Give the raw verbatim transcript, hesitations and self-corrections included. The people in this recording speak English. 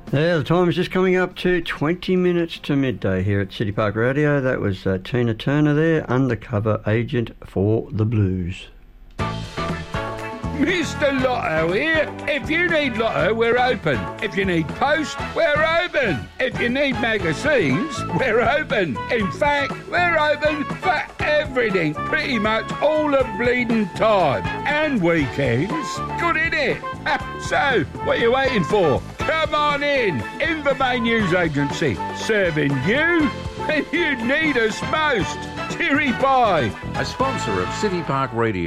Yeah, the time is just coming up to twenty minutes to midday here at City Park Radio. That was uh, Tina Turner there, undercover agent for the Blues. Mister Lotto here. If you need Lotto, we're open. If you need post, we're open. If you need magazines, we're open. In fact, we're open for everything, pretty much all the bleeding time. And weekends. Good, innit? So, what are you waiting for? Come on in. Invermain News Agency. Serving you when you need us most. Cheery bye. A sponsor of City Park Radio.